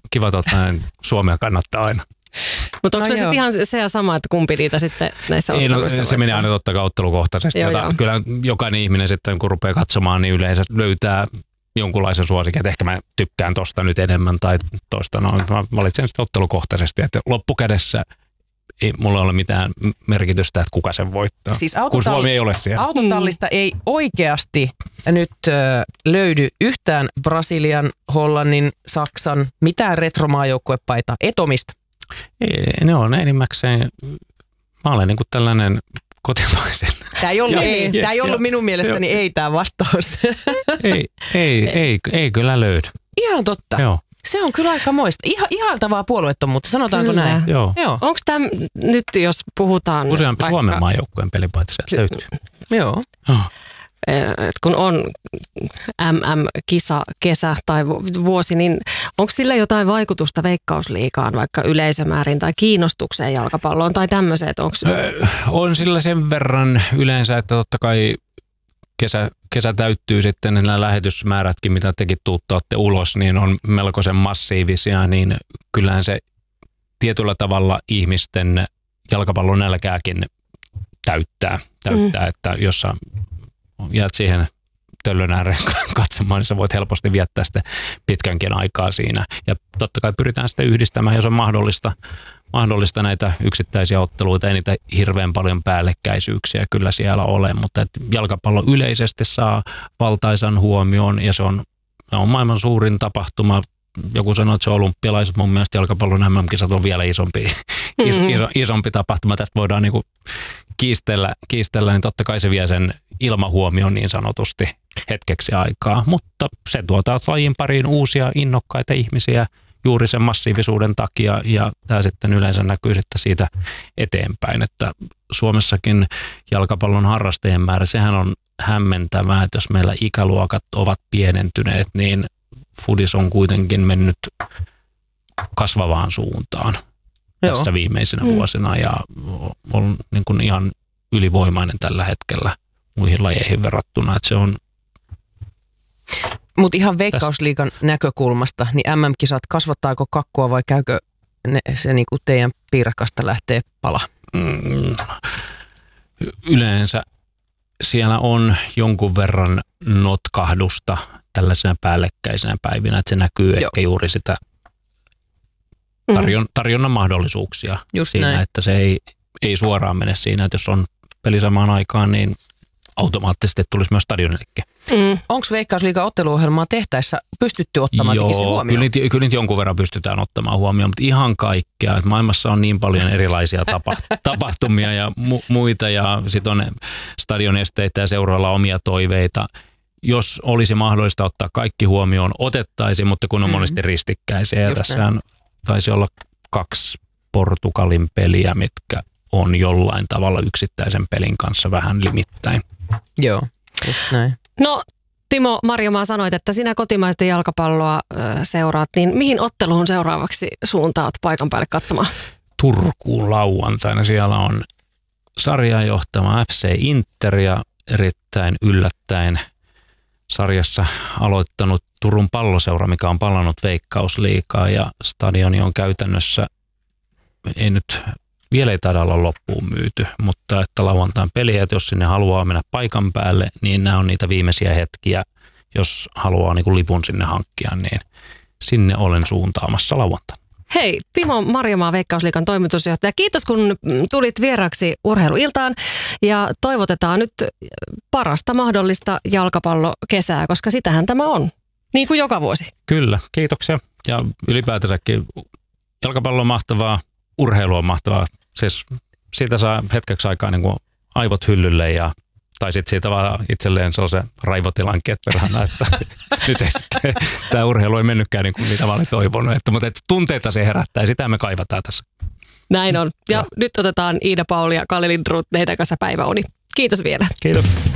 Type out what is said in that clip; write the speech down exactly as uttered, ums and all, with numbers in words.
kiva totta, Suomea kannattaa aina. Mutta onko No se joo. sitten ihan se ja sama, että kumpi niitä sitten näissä Ei, no, otteluissa se menee aina totta kai ottelukohtaisesti. Joo, Jota, joo. kyllä jokainen ihminen sitten, kun rupeaa katsomaan, niin yleensä löytää jonkunlaisen suosikin, että ehkä mä tykkään tosta nyt enemmän tai tosta. No, mä valitsen sitten ottelukohtaisesti, että loppukädessä ei mulla ole mitään merkitystä, että kuka sen voittaa, Siis kun autotalli- Suomi ei ole siellä. Autotallista ei oikeasti nyt ö, löydy yhtään Brasilian, Hollannin, Saksan, mitään retromaajoukkuepaita. Etomista. Ei, ne on enimmäkseen, mä olen niin kuin tällainen kotimaisen. Tämä ei ollut, Joo, ei, joo, tämä ei ollut joo. minun mielestäni ei tämä vastaus. ei, ei, ei, ei kyllä löydy. Ihan totta. Joo, Se on kyllä aika moista. Ihan, ihaltavaa puolueettomuutta, sanotaanko Kyllä. näin? joo. Joo. Onko tämä nyt, jos puhutaan... Useampi vaikka- Suomen maajoukkueen pelipaita sieltä löytyy. Joo. Oh. et kun on M M-kisa, kesä tai vu- vuosi, niin onko sillä jotain vaikutusta Veikkausliigaan, vaikka yleisömäärin tai kiinnostukseen jalkapalloon tai tämmöiset? Onko Öö, on sillä sen verran yleensä, että totta kai kesä, kesä täyttyy sitten, niin nämä lähetysmäärätkin, mitä tekin tuuttaatte ulos, niin on melkoisen massiivisia, niin kyllähän se tietyllä tavalla ihmisten jalkapallon nälkääkin täyttää, täyttää mm. että jos sä jäät siihen töllön ääreen katsomaan, niin sä voit helposti viettää sitten pitkänkin aikaa siinä. Ja totta kai pyritään sitten yhdistämään, jos on mahdollista, mahdollista näitä yksittäisiä otteluita, ei niitä hirveän paljon päällekkäisyyksiä kyllä siellä ole, mutta että jalkapallo yleisesti saa valtaisan huomioon ja se on, se on maailman suurin tapahtuma. Joku sanoi, että se on olympialaiset, mun mielestä jalkapallon M M-kisat on vielä isompi, iso, Mm-hmm. iso, isompi tapahtuma. Tästä voidaan niinku kiistellä, kiistellä, niin totta kai se vie sen ilmahuomioon niin sanotusti hetkeksi aikaa, mutta se tuo taas lajin pariin uusia innokkaita ihmisiä juuri sen massiivisuuden takia ja tämä sitten yleensä näkyy sitten siitä eteenpäin, että Suomessakin jalkapallon harrastajien määrä, sehän on hämmentävää, että jos meillä ikäluokat ovat pienentyneet, niin fudis on kuitenkin mennyt kasvavaan suuntaan Joo. tässä viimeisenä Mm. vuosina ja on niin kuin ihan ylivoimainen tällä hetkellä muihin lajeihin verrattuna, että se on Mutta ihan Veikkausliigan näkökulmasta, niin M M-kisat, kasvattaako kakkua vai käykö ne, se niinku teidän piirakasta lähtee pala? mm, yleensä siellä on jonkun verran notkahdusta tällaisena päällekkäisenä päivinä, että se näkyy Joo. ehkä juuri sitä tarjon, tarjonnan mahdollisuuksia Just siinä, näin. että se ei, ei suoraan mene siinä, että jos on peli samaan aikaan, niin automaattisesti tulisi myös stadionillekin. Mm. Onko Veikkausliigan otteluohjelmaa tehtäessä pystytty ottamaan Joo, se huomioon? kyllä niitä, kyllä niitä jonkun verran pystytään ottamaan huomioon, mutta ihan kaikkea. Että maailmassa on niin paljon erilaisia tapa, tapahtumia ja mu, muita ja sitten on stadionesteitä ja seuroilla omia toiveita. Jos olisi mahdollista ottaa kaikki huomioon, otettaisiin, mutta kun on Mm. monesti ristikkäisiä. Ja Just tässähän taisi olla kaksi Portugalin peliä, mitkä on jollain tavalla yksittäisen pelin kanssa vähän limittäin. Joo, just näin. No Timo Marjomaa, sanoit, että sinä kotimaista jalkapalloa ö, seuraat, niin mihin otteluun seuraavaksi suuntaat paikan päälle katsomaan? Turkuun lauantaina. Siellä on sarjaa johtama F C Inter ja erittäin yllättäen sarjassa aloittanut Turun Palloseura, mikä on palannut Veikkausliigaa ja stadioni on käytännössä, ei nyt vielä ei taida olla loppuun myyty, mutta että lauantain peliä, että jos sinne haluaa mennä paikan päälle, niin nämä on niitä viimeisiä hetkiä, jos haluaa niin kuin lipun sinne hankkia, niin sinne olen suuntaamassa lauantaina. Hei, Timo Marjomaa, Veikkausliigan toimitusjohtaja. Kiitos, kun tulit vieraksi Urheiluiltaan ja toivotetaan nyt parasta mahdollista jalkapallokesää, koska sitähän tämä on, niin kuin joka vuosi. Kyllä, kiitoksia. Ja ylipäätänsäkin jalkapallo on mahtavaa, urheilu on mahtavaa. Siis siitä saa hetkeksi aikaa niin kuin aivot hyllylle ja tai sitten siitä vaan itselleen sellaisen raivotilankin, että perhana, että nyt ei sitten, tämä urheilu ei mennytkään niin kuin mitä mä olin toivonut. Että, mutta että tunteita se herättää ja sitä me kaivataan tässä. Näin on. Ja Joo. nyt otetaan Iida Pauli ja Kalle Lindroth teidän kanssa päiväuni. Kiitos vielä. Kiitos.